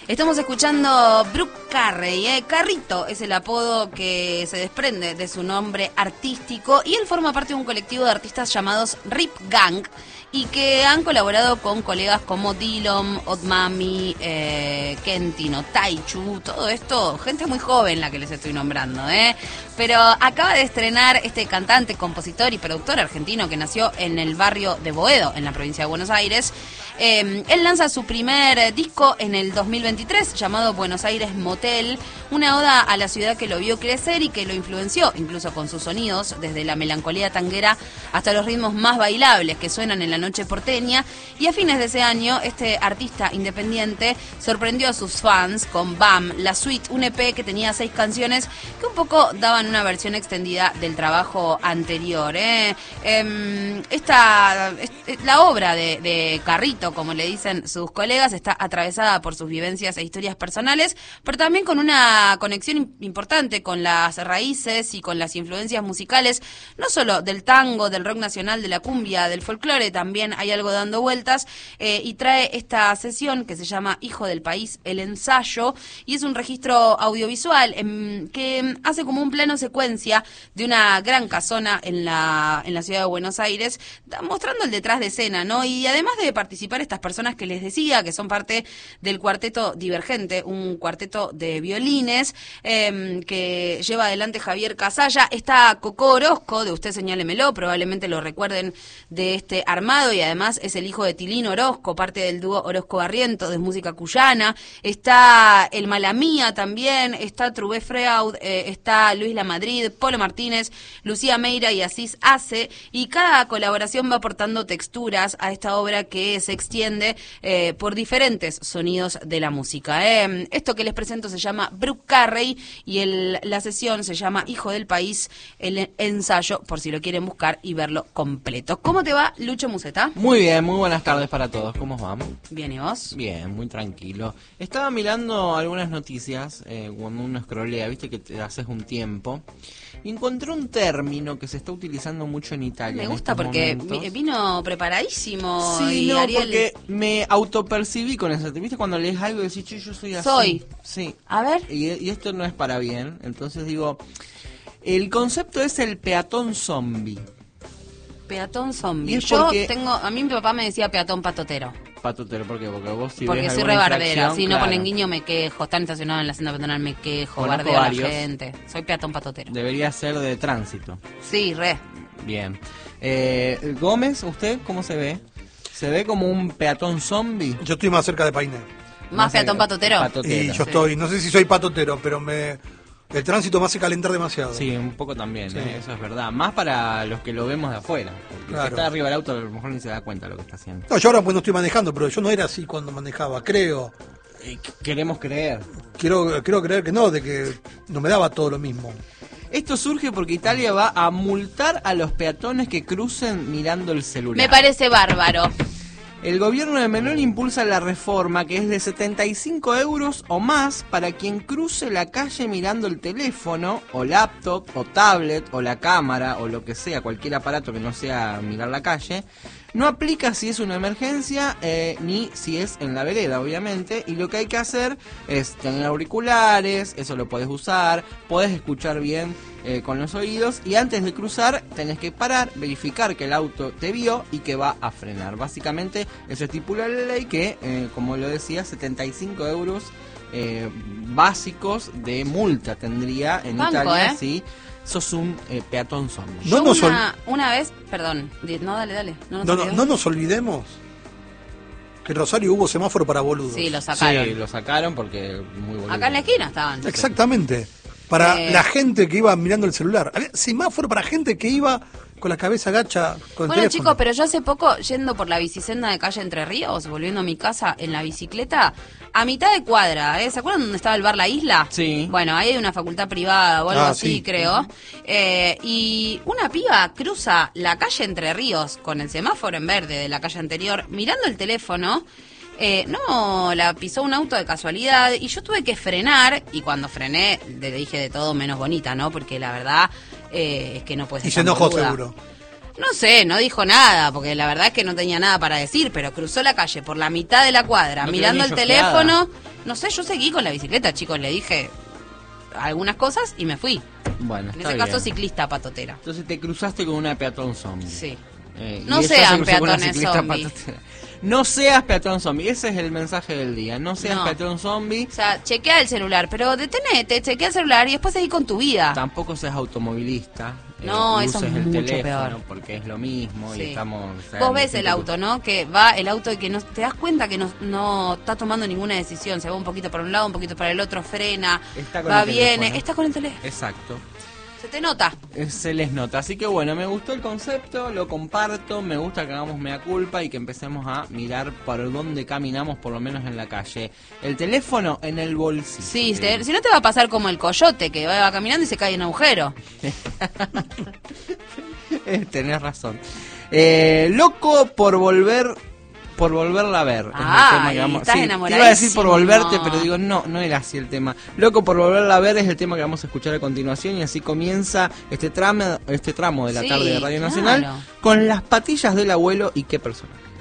Estamos escuchando Brooke Carrey. Carrito es el apodo que se desprende de su nombre artístico y él forma parte de un colectivo de artistas llamados Rip Gang y que han colaborado con colegas como Dillom, Otmami, Kentino, Taichu, todo esto, gente muy joven la que les estoy nombrando, Pero acaba de estrenar este cantante, compositor y productor argentino que nació en el barrio de Boedo, en la provincia de Buenos Aires. Él lanza su primer disco en el 2023 llamado Buenos Aires Motel, una oda a la ciudad que lo vio crecer y que lo influenció, incluso con sus sonidos, desde la melancolía tanguera hasta los ritmos más bailables que suenan en la noche porteña. Y a fines de ese año, este artista independiente sorprendió a sus fans con BAM, La Suite, un EP que tenía 6 canciones que un poco daban una versión extendida del trabajo anterior. La obra de Carrito, como le dicen sus colegas, está atravesada por sus vivencias e historias personales, pero también con una conexión importante con las raíces y con las influencias musicales, no solo del tango, del rock nacional, de la cumbia, del folclore, también hay algo dando vueltas, y trae esta sesión que se llama Hijo del País, el ensayo, y es un registro audiovisual que hace como un plano secuencia de una gran casona en la ciudad de Buenos Aires, mostrando el detrás de escena, ¿no? Y además de participar estas personas que les decía, que son parte del cuarteto Divergente, un cuarteto de violines que lleva adelante Javier Casalla, está Coco Orozco, de Usted Señálemelo, probablemente lo recuerden de este armado, y además es el hijo de Tilín Orozco, parte del dúo Orozco-Barrientos de música cuyana, está el Malamía también, está Trubé Freud, está Luis Lamadrid, Polo Martínez, Lucía Meira y Asís Ace, y cada colaboración va aportando texturas a esta obra que se extiende por diferentes sonidos de la música. Esto que les presento se llama Brooke Carrey y la sesión se llama Hijo del País, el ensayo, por si lo quieren buscar y verlo completo. ¿Cómo te va, Lucho Museta? Muy bien, muy buenas tardes para todos. ¿Cómo vamos? Bien, ¿y vos? Bien, muy tranquilo. Estaba mirando algunas noticias cuando uno scrollea, viste que te haces un tiempo, y encontré un término que se está utilizando mucho en Italia. Me gusta porque vino preparadísimo. Sí, y no, Ariel... porque me autopercibí con eso. ¿Viste cuando lees algo y decís, yo soy así? Soy. Sí. A ver. Y esto no es para bien. Entonces digo, el concepto es el peatón zombie. Peatón zombie. Porque... a mí mi papá me decía peatón patotero. Patotero, ¿por qué? Porque vos si porque ves soy alguna rebardera, infracción, si no claro, ponen guiño me quejo, están estacionados en la senda peatonal me quejo, Conozco bardeo a la varios. gente. Soy peatón patotero. Debería ser de tránsito. Sí, re. Bien. Gómez, ¿usted cómo se ve? ¿Se ve como un peatón zombie? Yo estoy más cerca de Painé. ¿Más peatón patotero? Y yo estoy, no sé si soy patotero, pero el tránsito me hace calentar demasiado. Sí, un poco también, Sí. eso es verdad. Más para los que lo vemos de afuera. Porque el que está arriba del auto a lo mejor ni se da cuenta de lo que está haciendo. No, yo ahora pues no estoy manejando, pero yo no era así cuando manejaba, creo. Queremos creer. Quiero creer que no, de que no me daba todo lo mismo. Esto surge porque Italia va a multar a los peatones que crucen mirando el celular. Me parece bárbaro. El gobierno de Meloni impulsa la reforma que es de 75 euros o más para quien cruce la calle mirando el teléfono o laptop o tablet o la cámara o lo que sea, cualquier aparato que no sea mirar la calle. No aplica si es una emergencia ni si es en la vereda, obviamente, y lo que hay que hacer es tener auriculares, eso lo podés usar, podés escuchar bien con los oídos, y antes de cruzar tenés que parar, verificar que el auto te vio y que va a frenar. Básicamente eso estipula la ley que, como lo decía, 75 euros básicos de multa tendría en Italia si sos un peatón zombie. Yo una vez, perdón, no, dale. No nos olvidemos que en Rosario hubo semáforo para boludos. Sí, lo sacaron. Sí, lo sacaron porque muy boludo. Acá en la esquina estaban. Exactamente. Para la gente que iba mirando el celular. Había semáforo para gente que iba con la cabeza agacha con el teléfono. Chicos, pero yo hace poco, yendo por la bicisenda de calle Entre Ríos, volviendo a mi casa en la bicicleta, a mitad de cuadra, ¿se acuerdan dónde estaba el bar La Isla? Sí. Bueno, ahí hay una facultad privada o algo así, sí. creo. Y una piba cruza la calle Entre Ríos con el semáforo en verde de la calle anterior, mirando el teléfono. No, la pisó un auto de casualidad y yo tuve que frenar, y cuando frené le dije de todo menos bonita, ¿no? Porque la verdad es que no puede ser. Y se enojó boluda. seguro. No sé, no dijo nada, porque la verdad es que no tenía nada para decir, pero cruzó la calle por la mitad de la cuadra, ¿No mirando quedó el ni lloseada? teléfono. No sé, yo seguí con la bicicleta, chicos, le dije algunas cosas y me fui. Bueno, En está ese caso, bien. ciclista patotera. Entonces te cruzaste con una peatón zombie. Sí. Y No ella sean se cruzó con una peatones ciclista zombie. patotera. No seas peatón zombie, ese es el mensaje del día. No seas No. peatón zombie, O sea, chequea el celular, pero detenete, chequea el celular y después seguí con tu vida. tampoco seas automovilista. No, eso uses es el mucho teléfono peor. porque es lo mismo Sí. y estamos... Vos ves el auto, ¿no? Que va el auto y que no te das cuenta que no está tomando ninguna decisión. Se va un poquito para un lado, un poquito para el otro, frena, Está con va, el viene, teléfono. está con el teléfono. Exacto. Se te nota. Se les nota. Así que bueno, me gustó el concepto, lo comparto, me gusta que hagamos mea culpa y que empecemos a mirar por dónde caminamos, por lo menos en la calle. El teléfono en el bolsillo. Sí, si no te va a pasar como el coyote que va caminando y se cae en un agujero. Tenés razón. Loco por volverla a ver. Es el Ay, tema que vamos... estás Sí, te iba a decir por enamoradísimo. volverte, pero digo, no era así el tema. Loco por volverla a ver es el tema que vamos a escuchar a continuación y así comienza este tramo de la Sí, tarde de Radio claro. Nacional con las patillas del abuelo y qué personaje.